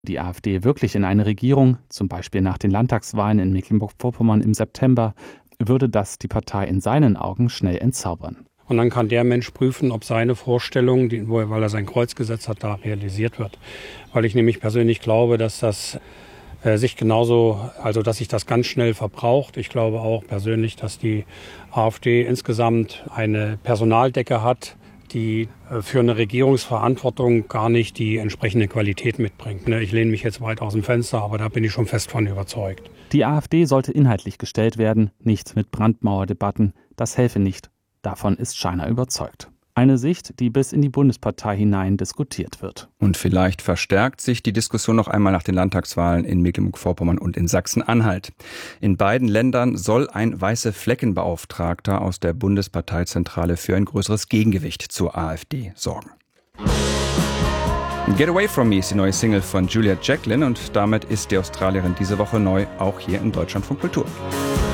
Die AfD wirklich in eine Regierung, zum Beispiel nach den Landtagswahlen in Mecklenburg-Vorpommern im September, würde das die Partei in seinen Augen schnell entzaubern. Und dann kann der Mensch prüfen, ob seine Vorstellung, weil er sein Kreuz gesetzt hat, da realisiert wird. Weil ich nämlich persönlich glaube, dass das dass sich das ganz schnell verbraucht. Ich glaube auch persönlich, dass die AfD insgesamt eine Personaldecke hat, die für eine Regierungsverantwortung gar nicht die entsprechende Qualität mitbringt. Ich lehne mich jetzt weit aus dem Fenster, aber da bin ich schon fest von überzeugt. Die AfD sollte inhaltlich gestellt werden, nicht mit Brandmauerdebatten. Das helfe nicht. Davon ist Scheiner überzeugt. Eine Sicht, die bis in die Bundespartei hinein diskutiert wird. Und vielleicht verstärkt sich die Diskussion noch einmal nach den Landtagswahlen in Mecklenburg-Vorpommern und in Sachsen-Anhalt. In beiden Ländern soll ein Weiße-Flecken-Beauftragter aus der Bundesparteizentrale für ein größeres Gegengewicht zur AfD sorgen. Get Away From Me ist die neue Single von Julia Jacklin und damit ist die Australierin diese Woche neu, auch hier in Deutschlandfunk Kultur.